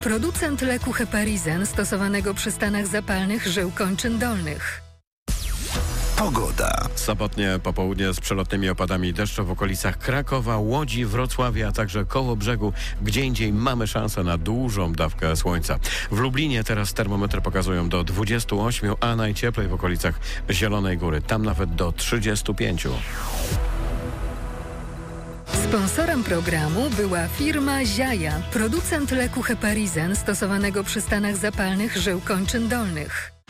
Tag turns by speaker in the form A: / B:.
A: Producent leku Heparizen stosowanego przy stanach zapalnych żył kończyn dolnych.
B: Pogoda.
C: Sobotnie popołudnie z przelotnymi opadami deszczu w okolicach Krakowa, Łodzi, Wrocławia, a także Kołobrzegu. Gdzie indziej mamy szansę na dużą dawkę słońca. W Lublinie teraz termometry pokazują do 28, a najcieplej w okolicach Zielonej Góry. Tam nawet do 35.
A: Sponsorem programu była firma Ziaja, producent leku Heparizen stosowanego przy stanach zapalnych żył kończyn dolnych.